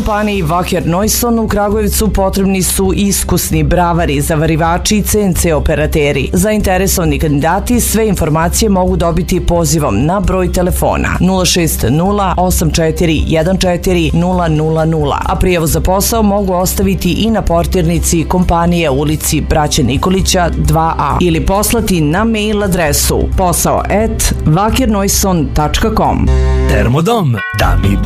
kompaniji Wacker Neuson u Kragujevcu potrebni su iskusni bravari, zavarivači i CNC operateri. Zainteresovani kandidati sve informacije mogu dobiti pozivom na broj telefona 060 84 14 000, a prijavu za posao mogu ostaviti i na portirnici kompanije u ulici Braće Nikolića 2A ili poslati na mail adresu posao@wackerneuson.com. Termodom, da mi